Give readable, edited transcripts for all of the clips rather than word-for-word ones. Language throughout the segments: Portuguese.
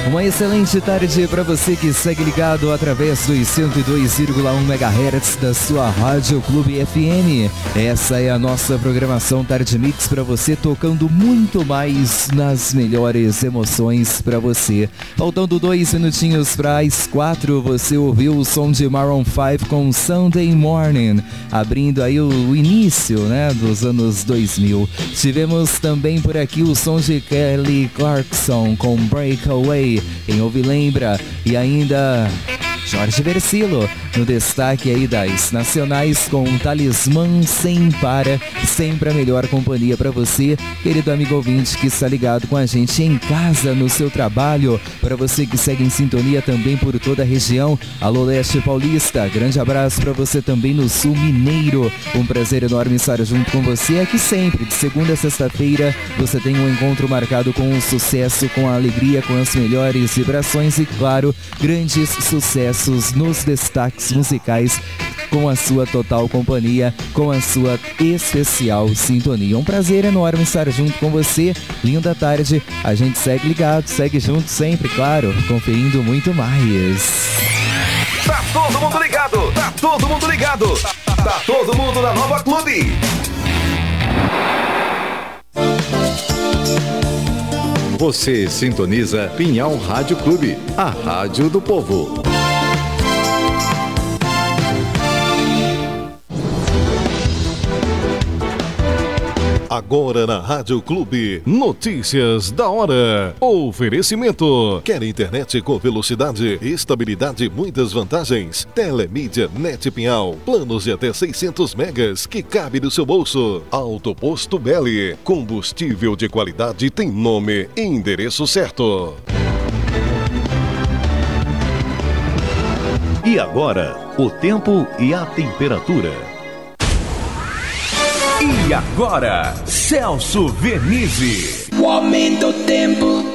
Uma excelente tarde para você que segue ligado através dos 102,1 MHz da sua Rádio Clube FM. Essa é a nossa programação Tarde Mix para você, tocando muito mais nas melhores emoções para você. Faltando 2 minutinhos para as 4, você ouviu o som de Maroon 5 com Sunday Morning, abrindo aí o início, né, dos anos 2000. Tivemos também por aqui o som de Kelly Clarkson com Breakaway em Ouve Lembra, e ainda Jorge Versilo no destaque aí das nacionais com Talismã Sem Para, sempre a melhor companhia para você, querido amigo ouvinte que está ligado com a gente em casa, no seu trabalho, para você que segue em sintonia também por toda a região. Alô Leste Paulista, grande abraço para você também no Sul Mineiro, um prazer enorme estar junto com você aqui sempre, de segunda a sexta-feira, você tem um encontro marcado com o sucesso, com a alegria, com as melhores vibrações e, claro, grandes sucessos nos destaques musicais, com a sua total companhia, com a sua especial sintonia. Um prazer enorme estar junto com você. Linda tarde, a gente segue ligado, segue junto sempre, claro, conferindo muito mais. Tá todo mundo ligado, tá todo mundo ligado, tá todo mundo na Nova Clube. Você sintoniza Pinhal Rádio Clube, a rádio do povo. Agora na Rádio Clube, notícias da hora. Oferecimento. Quer internet com velocidade, estabilidade e muitas vantagens? Telemídia Net Pinhal. Planos de até 600 megas que cabe no seu bolso. Autoposto Belli. Combustível de qualidade tem nome e endereço certo. E agora, o tempo e a temperatura. E agora, Celso Vernizzi. O aumento do tempo.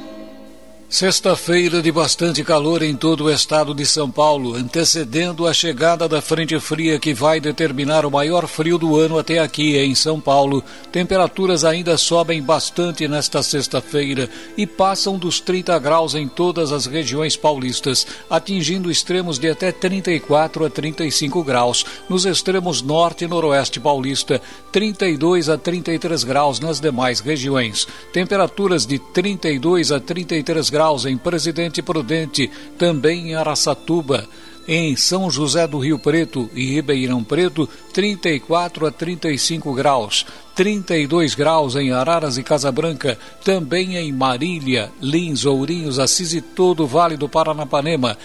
Sexta-feira de bastante calor em todo o estado de São Paulo, antecedendo a chegada da frente fria que vai determinar o maior frio do ano até aqui em São Paulo. Temperaturas ainda sobem bastante nesta sexta-feira e passam dos 30 graus em todas as regiões paulistas, atingindo extremos de até 34 a 35 graus. Nos extremos norte e noroeste paulista, 32 a 33 graus nas demais regiões. Temperaturas de 32 a 33 graus em Presidente Prudente, também em Araçatuba. Em São José do Rio Preto e Ribeirão Preto, 34 a 35 graus. 32 graus em Araras e Casa Branca, também em Marília, Lins, Ourinhos, Assis e todo o Vale do Paranapanema.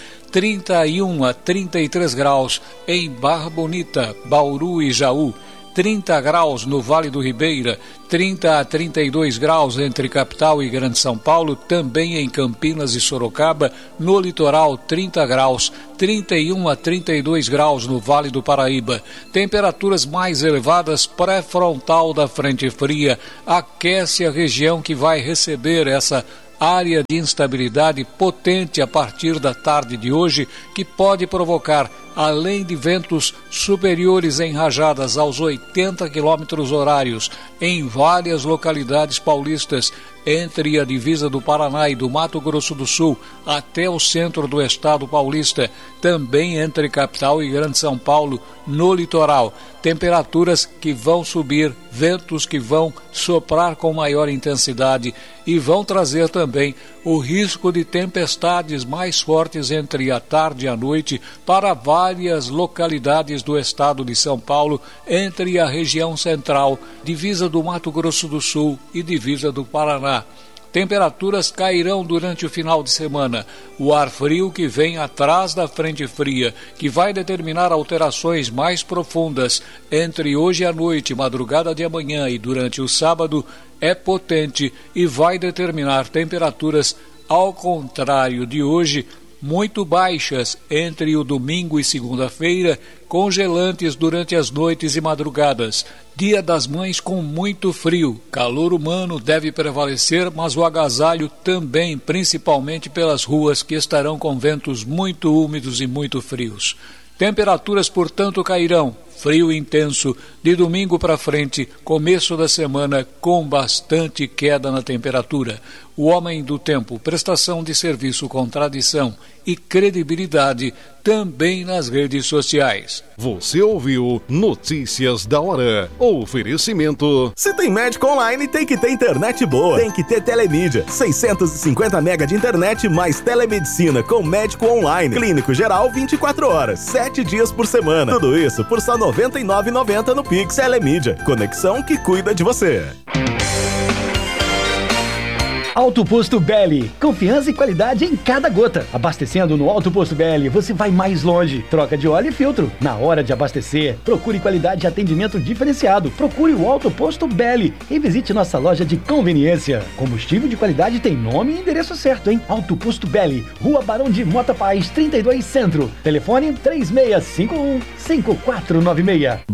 31 a 33 graus em Barra Bonita, Bauru e Jaú. 30 graus no Vale do Ribeira, 30 a 32 graus entre Capital e Grande São Paulo, também em Campinas e Sorocaba, no litoral 30 graus, 31 a 32 graus no Vale do Paraíba. Temperaturas mais elevadas pré-frontal da frente fria, aquece a região que vai receber essa área de instabilidade potente a partir da tarde de hoje, que pode provocar, além de ventos superiores em rajadas aos 80 km horários em várias localidades paulistas, entre a divisa do Paraná e do Mato Grosso do Sul até o centro do estado paulista, também entre Capital e Grande São Paulo, no litoral. Temperaturas que vão subir, ventos que vão soprar com maior intensidade e vão trazer também o risco de tempestades mais fortes entre a tarde e a noite para várias localidades do estado de São Paulo, entre a região central, divisa do Mato Grosso do Sul e divisa do Paraná. Temperaturas cairão durante o final de semana. O ar frio que vem atrás da frente fria, que vai determinar alterações mais profundas entre hoje à noite, madrugada de amanhã e durante o sábado, é potente e vai determinar temperaturas, ao contrário de hoje, muito baixas entre o domingo e segunda-feira, congelantes durante as noites e madrugadas. Dia das Mães com muito frio. Calor humano deve prevalecer, mas o agasalho também, principalmente pelas ruas que estarão com ventos muito úmidos e muito frios. Temperaturas, portanto, cairão. Frio intenso, de domingo para frente, começo da semana, com bastante queda na temperatura. O Homem do Tempo, prestação de serviço com tradição e credibilidade também nas redes sociais. Você ouviu Notícias da Hora. Oferecimento. Se tem médico online, tem que ter internet boa. Tem que ter Telemídia. 650 mega de internet mais telemedicina com médico online. Clínico geral 24 horas, 7 dias por semana. Tudo isso por só R$ 99,90 no Pix. Telemídia. Conexão que cuida de você. Alto Posto Belli, confiança e qualidade em cada gota. Abastecendo no Alto Posto Belli, você vai mais longe. Troca de óleo e filtro. Na hora de abastecer, procure qualidade e atendimento diferenciado. Procure o Alto Posto Belli e visite nossa loja de conveniência. Combustível de qualidade tem nome e endereço certo, hein? Alto Posto Belli, Rua Barão de Mota Paz, 32 Centro. Telefone 3651-5496.